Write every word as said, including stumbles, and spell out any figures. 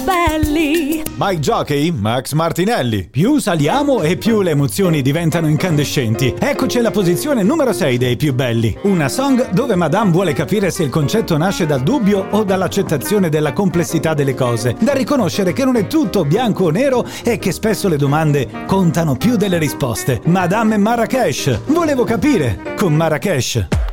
belli. Mike Jockey, Max Martinelli. Più saliamo e più le emozioni diventano incandescenti. Eccoci alla posizione numero sei dei più belli. Una song dove Madame vuole capire se il concetto nasce dal dubbio o dall'accettazione della complessità delle cose, da riconoscere che non è tutto bianco o nero e che spesso le domande contano più delle risposte. Madame e Marrakesh. Volevo capire con Marrakesh.